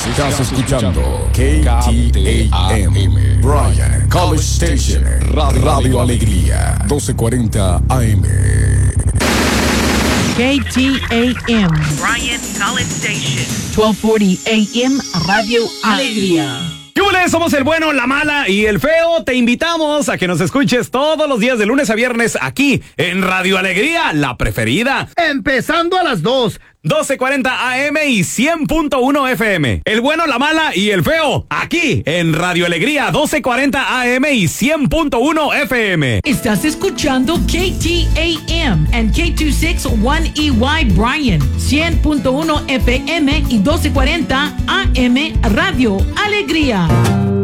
Estás escuchando KTAM, Bryan College Station, Radio Alegría, 1240 AM. KTAM, Bryan College Station, 1240 AM, Radio Alegría. ¡Yúbales! Somos el bueno, la mala y el feo. Te invitamos a que nos escuches todos los días de lunes a viernes aquí en Radio Alegría, la preferida. Empezando a las 2. 1240 AM y 100.1 FM. El bueno, la mala y el feo. Aquí en Radio Alegría, 1240 AM y 100.1 FM. Estás escuchando KTAM and K261EY Bryan, 100.1 FM y 1240 AM Radio Alegría.